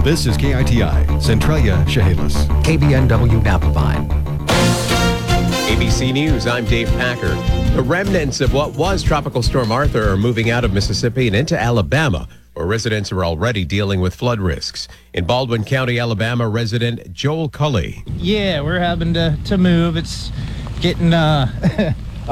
This is KITI, Centralia, Chehalis. KBNW Napa Vine. ABC News, I'm Dave Packer. The remnants of what was Tropical Storm Arthur are moving out of Mississippi and into Alabama, where residents are already dealing with flood risks. In Baldwin County, Alabama, resident Joel Cully. Yeah, we're having to move. It's getting